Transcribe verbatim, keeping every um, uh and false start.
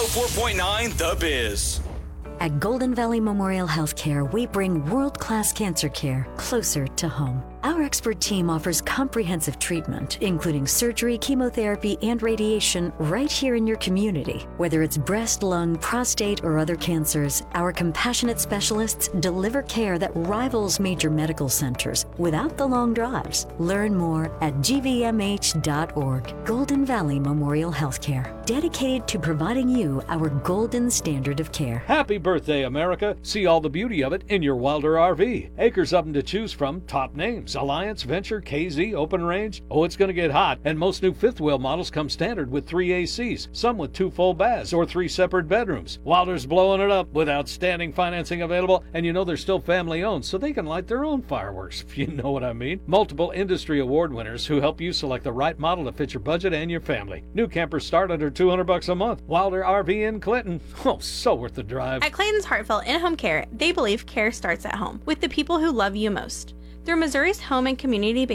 oh four point nine The Biz. At Golden Valley Memorial Healthcare, we bring world-class cancer care closer to home. Our expert team offers comprehensive treatment, including surgery, chemotherapy, and radiation right here in your community. Whether it's breast, lung, prostate, or other cancers, our compassionate specialists deliver care that rivals major medical centers without the long drives. Learn more at G V M H dot org. Golden Valley Memorial Healthcare, dedicated to providing you our golden standard of care. Happy birthday, America. See all the beauty of it in your Wilder R V. Acres of them to choose from. Top names: Alliance, Venture, K Z, Open Range. Oh, it's going to get hot. And most new fifth wheel models come standard with three A Cs, some with two full baths or three separate bedrooms. Wilder's blowing it up with outstanding financing available, and you know they're still family owned, so they can light their own fireworks, if you know what I mean. Multiple industry award winners who help you select the right model to fit your budget and your family. New campers start under two hundred bucks a month. Wilder R V in Clinton. Oh, so worth the drive. At Clayton's Heartfelt In-Home Care, they believe care starts at home with the people who love you most. Through Missouri's home and community